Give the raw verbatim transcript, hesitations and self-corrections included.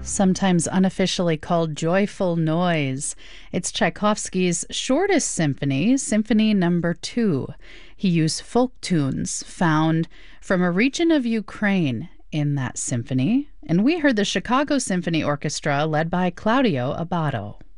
Sometimes unofficially called Joyful Noise. It's Tchaikovsky's shortest symphony, Symphony Number Two. He used folk tunes found from a region of Ukraine in that symphony, and we heard the Chicago Symphony Orchestra led by Claudio Abbado.